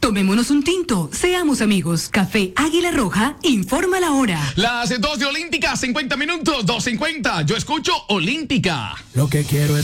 Tomémonos un tinto, seamos amigos. Café Águila Roja, informa la hora. Las 2 de Olímpica, 50 minutos, 2:50. Yo escucho Olímpica. Lo que quiero es